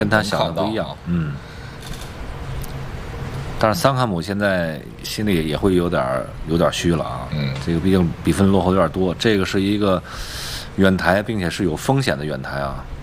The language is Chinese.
跟他想的不一样。但是桑汉姆现在心里也会有点虚了啊。这个毕竟比分落后有点多，这个是一个远台，并且是有风险的远台啊。